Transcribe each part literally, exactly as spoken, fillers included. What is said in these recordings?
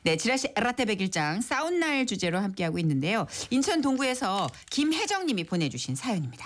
네, 지라시 라떼 백일장 싸운 날 주제로 함께하고 있는데요. 인천 동구에서 김혜정 님이 보내주신 사연입니다.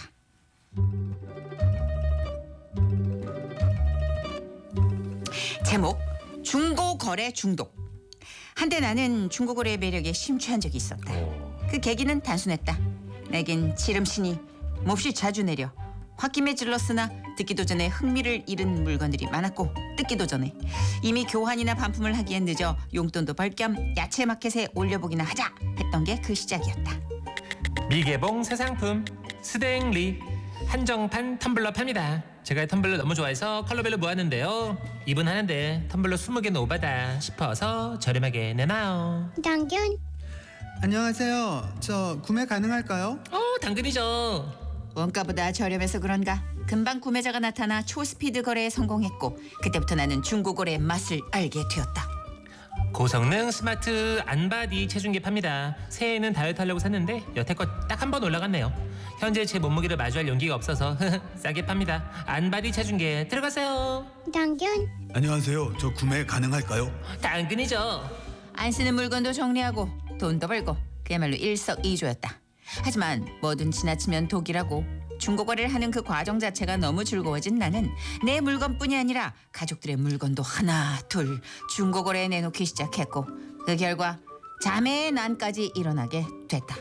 제목 중고거래 중독. 한때 나는 중고거래의 매력에 심취한 적이 있었다. 그 계기는 단순했다. 내겐 지름신이 몹시 자주 내려 홧김에 찔렀으나 듣기도 전에 흥미를 잃은 물건들이 많았고 뜯기도 전에 이미 교환이나 반품을 하기엔 늦어 용돈도 벌 겸 야채 마켓에 올려보기나 하자 했던 게 그 시작이었다. 미개봉 새 상품 스댕리 한정판 텀블러 팝니다. 제가 이 텀블러 너무 좋아해서 컬러별로 모았는데요. 이분 하는데 텀블러 스무 개는 오바다 싶어서 저렴하게 내놔요. 당근. 안녕하세요. 저 구매 가능할까요? 어 당근이죠. 원가보다 저렴해서 그런가 금방 구매자가 나타나 초스피드 거래에 성공했고 그때부터 나는 중고거래의 맛을 알게 되었다. 고성능 스마트 안바디 체중계 팝니다. 새해에는 다이어트 하려고 샀는데 여태껏 딱 한 번 올라갔네요. 현재 제 몸무게를 마주할 용기가 없어서 싸게 팝니다. 안바디 체중계 들어가세요. 당근. 안녕하세요. 저 구매 가능할까요? 당근이죠. 안 쓰는 물건도 정리하고 돈도 벌고 그야말로 일석이조였다. 하지만 뭐든 지나치면 독이라고 중고거래를 하는 그 과정 자체가 너무 즐거워진 나는 내 물건뿐이 아니라 가족들의 물건도 하나 둘 중고거래에 내놓기 시작했고 그 결과 자매의 난까지 일어나게 됐다.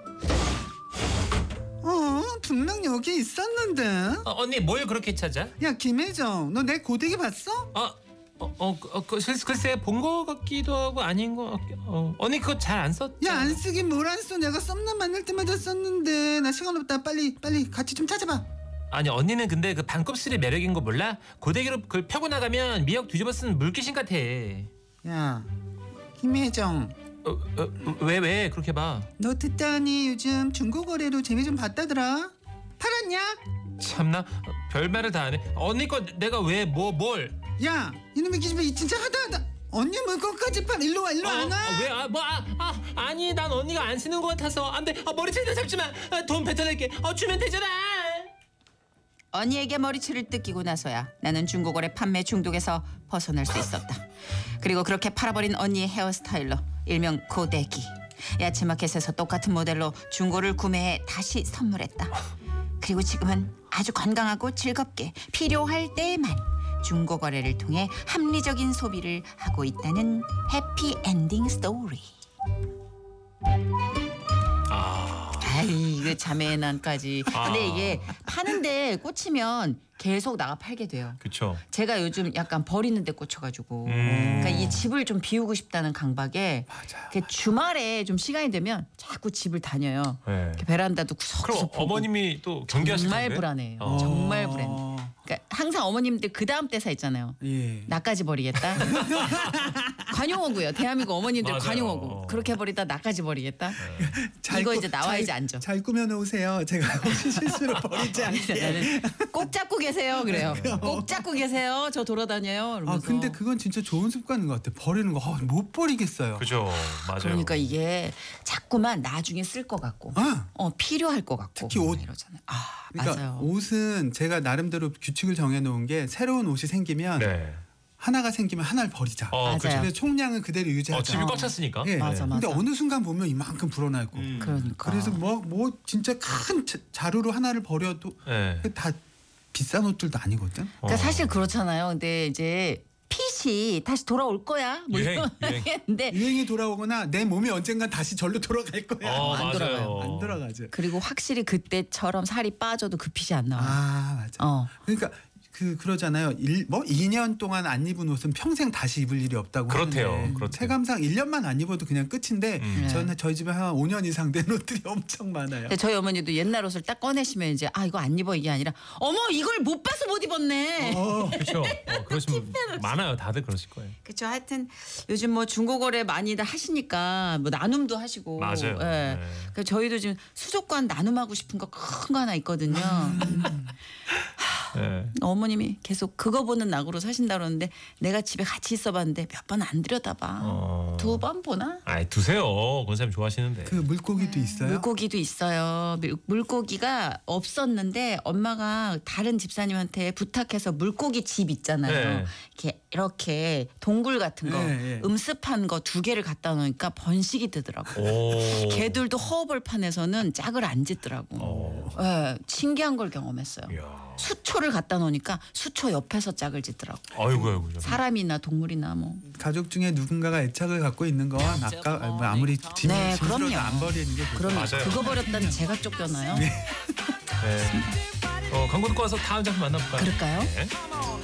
어, 분명 여기 있었는데. 어, 언니 뭘 그렇게 찾아? 야, 김혜정, 너 내 고데기 봤어? 어, 어, 어, 어 그, 글쎄 본 거 같기도 하고 아닌 거 같기. 어, 언니 그거 잘 안 썼죠? 야, 안 쓰긴 뭘 안 써. 내가 썸남 만날 때마다 썼는데. 나 시간 없다. 빨리 빨리 같이 좀 찾아봐. 아니 언니는 근데 그 반곱슬이 매력인 거 몰라? 고데기로 그걸 펴고 나가면 미역 뒤집어 쓴 물귀신 같아. 야, 김혜정, 어, 어, 왜, 왜 그렇게 봐? 너 듣다니 요즘 중고거래로 재미 좀 봤다더라. 팔았냐? 참나 어, 별말을 다 하네. 언니 거 내가 왜 뭐 뭘? 야, 이놈의 기집애 진짜 하다하다. 언니 물건까지 팔. 일로 와, 일로 어, 안 와. 어, 왜? 아, 뭐, 아, 아, 아니 난 언니가 안 쓰는 거 같아서 안 돼. 아, 머리채 잡지만 아, 돈 뱉어낼게. 어, 주면 되잖아. 언니에게 머리채를 뜯기고 나서야 나는 중고거래 판매 중독에서 벗어날 수 있었다. 그리고 그렇게 팔아버린 언니의 헤어스타일러 일명 고데기. 야채마켓에서 똑같은 모델로 중고를 구매해 다시 선물했다. 그리고 지금은 아주 건강하고 즐겁게 필요할 때에만 중고거래를 통해 합리적인 소비를 하고 있다는 해피엔딩 스토리. 아, 아이, 그 자매의 난까지. 아. 근데 이게 파는데 꽂히면 계속 나가 팔게 돼요. 그쵸. 제가 요즘 약간 버리는 데 꽂혀가지고 음. 그러니까 이 집을 좀 비우고 싶다는 강박에 맞아. 이렇게 주말에 좀 시간이 되면 자꾸 집을 다녀요. 네. 이렇게 베란다도 그럼 구석구석 보고. 어머님이 또 경계하실 정말 텐데. 불안해요. 어. 정말 불안해. 그러니까 항상 어머님들 그 다음 대사 있잖아요. 예. 나까지 버리겠다. 관용어고요. 대한민국 어머님들 맞아요. 관용어고. 그렇게 버리다 나까지 버리겠다. 잘 이거 꾸- 이제 나와야지 잘- 앉아. 잘 꾸며 놓으세요. 제가 혹시 실수로 버리지 않게. 나는 꼭 잡고 계세요. 그래요. 꼭 잡고 계세요. 저 돌아다녀요. 아, 이러면서. 근데 그건 진짜 좋은 습관인 것 같아. 버리는 거 아, 못 버리겠어요. 그죠. 맞아요. 그러니까 이게 자꾸만 나중에 쓸 것 같고 아, 어 필요할 것 같고 특히 옷. 이러잖아요. 아 그러니까 맞아요. 옷은 제가 나름대로 규칙을 정해놓은 게 새로운 옷이 생기면 네. 하나가 생기면 하나를 버리자. 어, 맞아요. 그죠. 그래서 총량은 그대로 유지하자. 어, 집이 꽉 찼으니까. 예. 맞아, 근데 맞아. 어느 순간 보면 이만큼 불어나 있고. 음. 그러니까. 그래서 뭐 뭐 진짜 큰 자- 자루로 하나를 버려도 네. 다 비싼 옷들도 아니거든. 그러니까 어. 사실 그렇잖아요. 근데 이제 핏이 다시 돌아올 거야. 뭐 유행, 이런 유행. 근데 유행이 돌아오거나 내 몸이 언젠간 다시 절로 돌아갈 거야. 어, 안 맞아요. 돌아가요. 안 돌아가죠. 그리고 확실히 그때처럼 살이 빠져도 그 핏이 안 나와. 요 아 맞아. 어. 그러니까 그 그러잖아요. 일, 뭐 이 년 동안 안 입은 옷은 평생 다시 입을 일이 없다고 그렇대요. 하는데 그렇대요. 체감상 일 년만 안 입어도 그냥 끝인데 음. 저는 저희 집에 한 오 년 이상 된 옷들이 엄청 많아요. 근데 저희 어머니도 옛날 옷을 딱 꺼내시면 이제 아 이거 안 입어 이게 아니라 어머 이걸 못 봐서 못 입었네. 어, 그렇죠. 어, 그러신 분 많아요. 다들 그러실 거예요. 그렇죠. 하여튼 요즘 뭐 중고거래 많이들 하시니까 뭐 나눔도 하시고. 맞아요. 예. 네. 그러니까 저희도 지금 수족관 나눔하고 싶은 거 큰 거 하나 있거든요. 하, 네. 어머님이 계속 그거 보는 낙으로 사신다 그러는데 내가 집에 같이 있어봤는데 몇 번 안 들여다봐. 어. 두 번 보나? 아이 두세요. 권사님 좋아하시는데. 그 물고기도 있어요? 물고기도 있어요. 물- 물고기가 없었는데 엄마가 다른 집사님한테 부탁해서 물고기 집 있잖아요. 네. 이렇게 이렇게 동굴 같은 거 네, 네. 음습한 거 두 개를 갖다 놓으니까 번식이 되더라고. 오. 개들도 허벌판에서는 짝을 안 짓더라고. 오. 예, 신기한 걸 경험했어요. 이야. 수초를 갖다 놓으니까 수초 옆에서 짝을 짓더라고. 아이고 아이고. 좀. 사람이나 동물이나 뭐. 가족 중에 누군가가 애착을 갖고 있는 건 아까 뭐 아무리 짐 네, 짐으로도 그럼요. 안 버리는 게 좋죠. 그럼 맞아요. 그거 버렸다는 제가 쫓겨나요? 네. 어, 광고 듣고 와서 다음 작품 만나볼까요? 그럴까요? 네.